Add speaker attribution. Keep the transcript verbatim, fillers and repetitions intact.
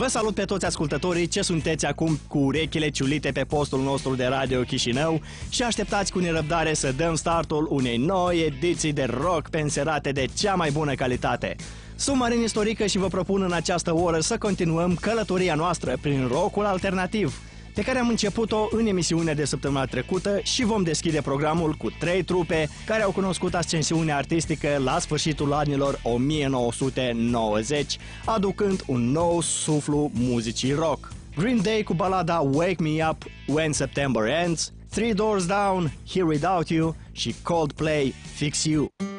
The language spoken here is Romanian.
Speaker 1: Vă salut pe toți ascultătorii ce sunteți acum cu urechile ciulite pe postul nostru de Radio Chișinău și așteptați cu nerăbdare să dăm startul unei noi ediții de rock penserate de cea mai bună calitate. Sunt Marin Istorică și vă propun în această oră să continuăm călătoria noastră prin rockul alternativ, pe care am început-o în emisiunea de săptămâna trecută și vom deschide programul cu trei trupe care au cunoscut ascensiunea artistică la sfârșitul anilor o mie nouă sute nouăzeci, aducând un nou suflu muzicii rock. Green Day cu balada Wake Me Up When September Ends, Three Doors Down, Here Without You și Coldplay, Fix You.